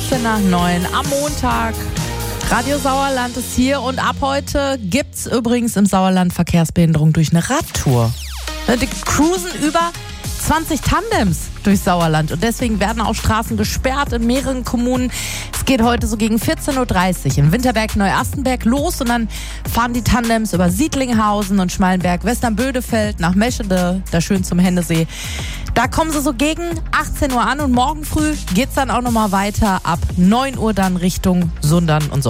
9 am Montag. Radio Sauerland ist hier und ab heute gibt's übrigens im Sauerland Verkehrsbehinderung durch eine Radtour. Die cruisen über 20 Tandems durch Sauerland und deswegen werden auch Straßen gesperrt in mehreren Kommunen. Es geht heute so gegen 14.30 Uhr in Winterberg, Neuastenberg los und dann fahren die Tandems über Siedlinghausen und Schmalenberg, Western-Bödefeld nach Meschede, da schön zum Hennesee. Da kommen sie so gegen 18 Uhr an und morgen früh geht's dann auch nochmal weiter ab 9 Uhr dann Richtung Sundern und so.